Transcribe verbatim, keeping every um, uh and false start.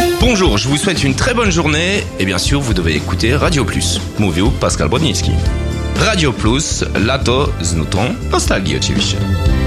Bonjour, je vous souhaite une très bonne journée et bien sûr vous devez écouter Radio Plus. Mówił Pascal Brodnicki. Radio Plus, lato z nutą nostalgii oczywiście.